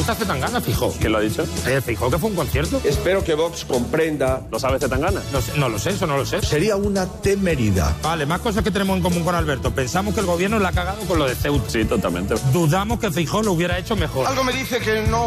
gusta Zetangana, Feijóo. ¿Quién lo ha dicho? Feijóo, que fue un concierto. Espero que Vox comprenda. ¿Lo sabe Zetangana? No lo sé, eso no lo sé. Sería una temeridad. Vale, más cosas que tenemos en común con Alberto. Pensamos que el gobierno la ha cagado con lo de Ceuta. Sí, totalmente. Dudamos que Feijóo lo hubiera hecho mejor. Algo me dice que no.